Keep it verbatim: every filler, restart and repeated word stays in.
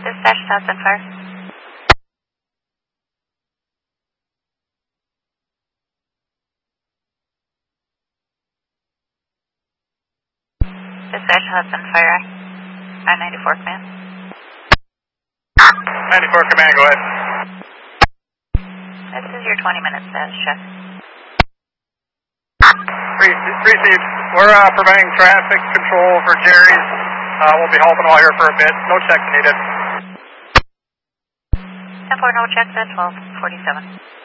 Dispatch Hudson Fire. Dispatch Hudson Fire. nine ninety-four Command. ninety-four Command, go ahead. This is your twenty minute status check. Received. We're uh, providing traffic control for Jerry's. Uh, we'll be holding all here for a bit. No checks needed. ten four, no checks at twelve forty-seven.